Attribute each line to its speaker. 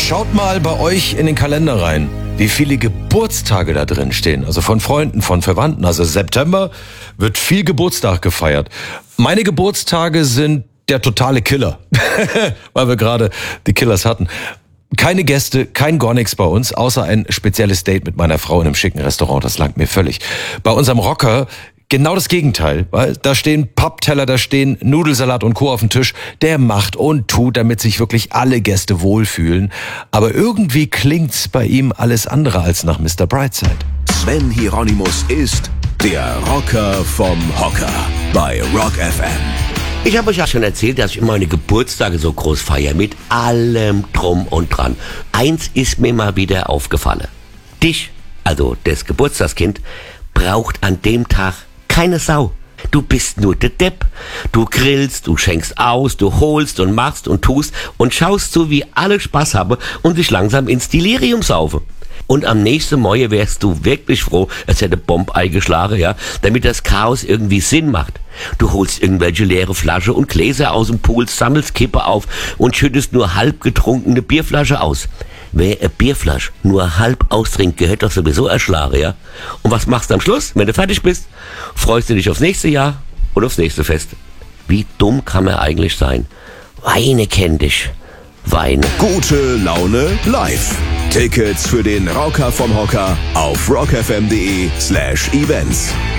Speaker 1: Schaut mal bei euch in den Kalender rein, wie viele Geburtstage da drin stehen. Also von Freunden, von Verwandten. Also September wird viel Geburtstag gefeiert. Meine Geburtstage sind der totale Killer, weil wir gerade die Killers hatten. Keine Gäste, kein gar nichts bei uns, außer ein spezielles Date mit meiner Frau in einem schicken Restaurant. Das langt mir völlig. Bei unserem Rocker genau das Gegenteil, weil da stehen Pappteller, da stehen Nudelsalat und Co. auf dem Tisch. Der macht und tut, damit sich wirklich alle Gäste wohlfühlen. Aber irgendwie klingt's bei ihm alles andere als nach Mr. Brightside.
Speaker 2: Sven Hieronymus ist der Rocker vom Hocker bei Rock FM.
Speaker 3: Ich habe euch ja schon erzählt, dass ich immer meine Geburtstage so groß feiere, mit allem drum und dran. Eins ist mir mal wieder aufgefallen. Dich, also das Geburtstagskind, braucht an dem Tag keine Sau. Du bist nur der Depp. Du grillst, du schenkst aus, du holst und machst und tust und schaust so, wie alle Spaß haben und sich langsam ins Delirium saufen. Und am nächsten Morgen wärst du wirklich froh, es hätte Bombei geschlagen, ja, damit das Chaos irgendwie Sinn macht. Du holst irgendwelche leere Flasche und Gläser aus dem Pool, sammelst Kippe auf und schüttest nur halb getrunkene Bierflasche aus. Wer eine Bierflasche nur halb austrinkt, gehört doch sowieso erschlagen, ja. Und was machst du am Schluss, wenn du fertig bist? Freust du dich aufs nächste Jahr und aufs nächste Fest? Wie dumm kann man eigentlich sein? Weine kenn dich. Weine.
Speaker 2: Gute Laune live. Tickets für den Rocker vom Hocker auf rockfm.de/events.